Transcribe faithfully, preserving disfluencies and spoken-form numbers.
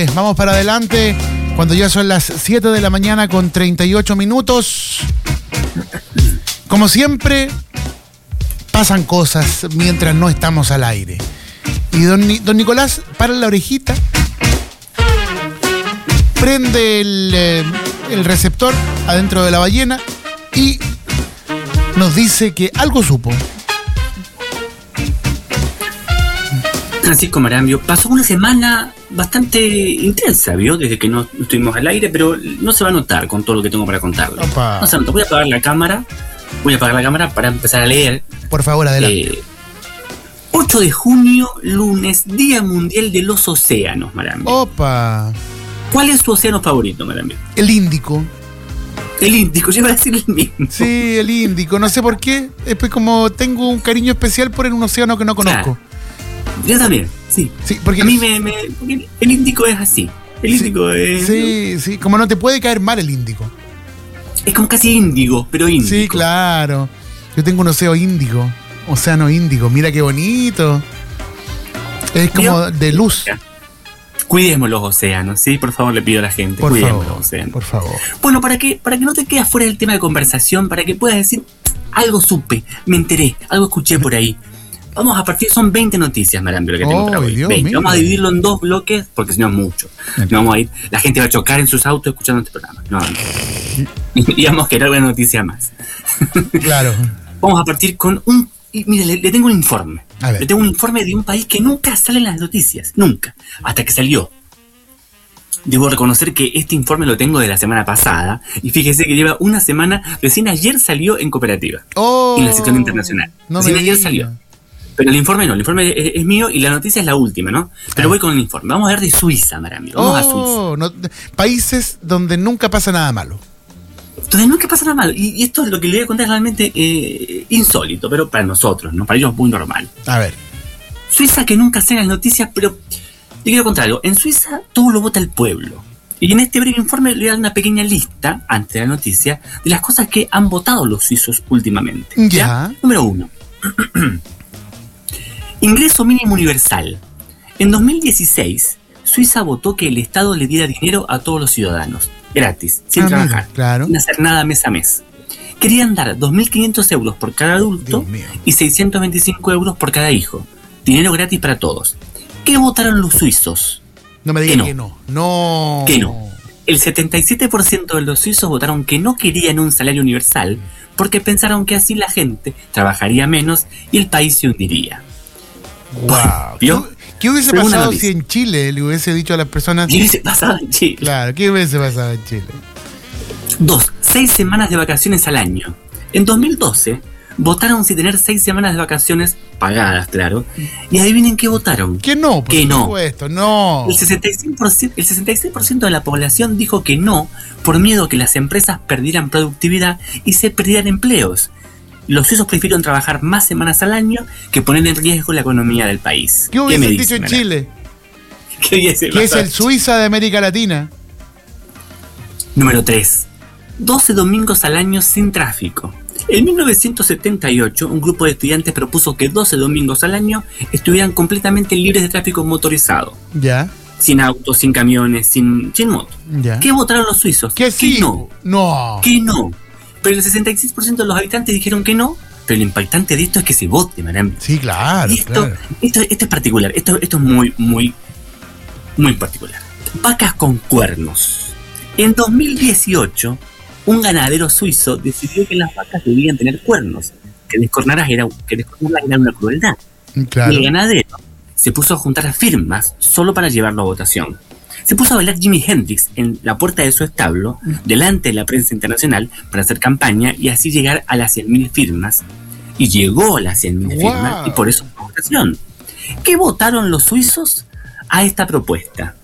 Vamos para adelante cuando ya son las siete de la mañana con treinta y ocho minutos. Como siempre, pasan cosas mientras no estamos al aire. Y don, don Nicolás para la orejita, prende el, eh, el receptor adentro de la ballena y nos dice que algo supo. Francisco Marambio, pasó una semana bastante intensa, ¿vio? Desde que no estuvimos al aire, pero no se va a notar con todo lo que tengo para contarle. Opa. No se nota. Voy a apagar la cámara, voy a apagar la cámara para empezar a leer. Por favor, adelante. Eh, ocho de junio, lunes, Día Mundial de los Océanos, Marambio. Opa. ¿Cuál es su océano favorito, Marambio? El Índico. El Índico, yo iba a decir el mismo. Sí, el Índico, no sé por qué. Es pues como tengo un cariño especial por un océano que no conozco. Claro. Yo también, sí. Sí, porque a mí me, me porque el Índico es así. El Índico sí, es... Sí, sí, como no te puede caer mal el Índico. Es como casi índigo, pero índico. Sí, claro. Yo tengo un océano Índico. Océano Índico, mira qué bonito. Es como ¿Vio? De luz. Cuidemos los océanos, sí, por favor le pido a la gente. Por Cuidemos favor, los océanos. Por favor. Bueno, para que, para que no te quedes fuera del tema de conversación, para que puedas decir, algo supe, me enteré, algo escuché por ahí. Vamos a partir, son veinte noticias, Marambio, lo que tengo oh, para hoy. Dios veinte. Mío. Vamos a dividirlo en dos bloques, porque si no es mucho. No vamos a ir, la gente va a chocar en sus autos escuchando este programa. No, no. Y vamos a querer una noticia más. Claro. Vamos a partir con un... Y mire, le, le tengo un informe. A ver. Le tengo un informe de un país que nunca sale en las noticias. Nunca. Hasta que salió. Debo reconocer que este informe lo tengo de la semana pasada. Y fíjese que lleva una semana. Recién ayer salió en Cooperativa. Oh, en la sección internacional. No recién me ayer diga. salió. Pero el informe no. El informe es, es mío y la noticia es la última, ¿no? Pero ah. voy con el informe. Vamos a ver de Suiza, Marambio. Vamos oh, a Suiza. No, países donde nunca pasa nada malo. Entonces nunca pasa nada malo. Y, y esto es lo que le voy a contar realmente eh, insólito, pero para nosotros, ¿no? Para ellos es muy normal. A ver. Suiza que nunca sale en las noticias, pero te quiero contar algo. En Suiza todo lo vota el pueblo. Y en este breve informe le voy a dar una pequeña lista, antes de la noticia, de las cosas que han votado los suizos últimamente. Ya. ¿Ya? Número uno. Ingreso mínimo universal. En dos mil dieciséis, Suiza votó que el Estado le diera dinero a todos los ciudadanos. Gratis, sin ah, trabajar, mira, claro. sin hacer nada mes a mes. Querían dar dos mil quinientos euros por cada adulto y seiscientos veinticinco euros por cada hijo. Dinero gratis para todos. ¿Qué votaron los suizos? No me digan que no. Que no. No. Que no. El setenta y siete por ciento de los suizos votaron que no querían un salario universal porque pensaron que así la gente trabajaría menos y el país se hundiría. Wow. ¿Qué, ¿Qué hubiese Segunda pasado noticia. si en Chile le hubiese dicho a las personas? ¿Qué hubiese pasado en Chile? Claro, ¿qué hubiese pasado en Chile? Dos, seis semanas de vacaciones al año. En dos mil doce votaron si tener seis semanas de vacaciones pagadas, claro. Y adivinen qué votaron. Que no, por que supuesto, no. no. El sesenta y seis por ciento, el sesenta y seis por ciento de la población dijo que no por miedo a que las empresas perdieran productividad y se perdieran empleos. Los suizos prefirieron trabajar más semanas al año que poner en riesgo la economía del país. ¿Qué hubiesen dicho en Chile? ¿Qué hubiese Que es el Suiza de América Latina. Número tres. doce domingos al año sin tráfico. En mil novecientos setenta y ocho, un grupo de estudiantes propuso que doce domingos al año estuvieran completamente libres de tráfico motorizado. Ya. Sin autos, sin camiones, sin, sin moto. Ya. ¿Qué votaron los suizos? Que sí. Que no. No. Que no. Pero el sesenta y seis por ciento de los habitantes dijeron que no. Pero lo impactante de esto es que se vote, Marambio. Sí, claro, y esto, claro. Esto, esto es particular. Esto, esto es muy, muy, muy particular. Vacas con cuernos. En dos mil dieciocho, un ganadero suizo decidió que las vacas debían tener cuernos. Que descornarlas era, que descornarlas era una crueldad. Claro. Y el ganadero se puso a juntar firmas solo para llevarlo a votación. Se puso a bailar Jimi Hendrix en la puerta de su establo, delante de la prensa internacional, para hacer campaña y así llegar a las cien mil firmas. Y llegó a las cien mil wow. firmas y por eso fue votación. ¿Qué votaron los suizos a esta propuesta?